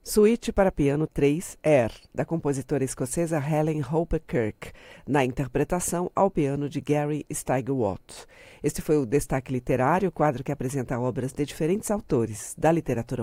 Suíte para piano 3, Air, da compositora escocesa Helen Hope-Kirk, na interpretação ao piano de Gary Steigerwalt. Este foi o Destaque Literário, quadro que apresenta obras de diferentes autores da literatura